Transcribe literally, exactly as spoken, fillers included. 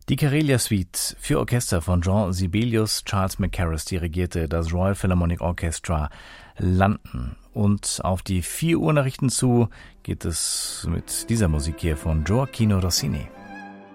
Die Karelia Suite für Orchester von Jean Sibelius, Charles Mackerras dirigierte das Royal Philharmonic Orchestra London. Und auf die vier Uhr Nachrichten zu geht es mit dieser Musik hier von Gioacchino Rossini.